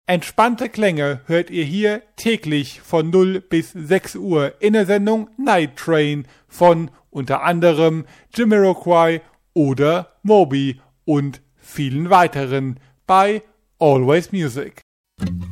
Entspannte Klänge hört ihr hier täglich von 0 bis 6 Uhr in der Sendung Night Train von unter anderem Jamiroquai oder Moby und vielen weiteren bei Always Music.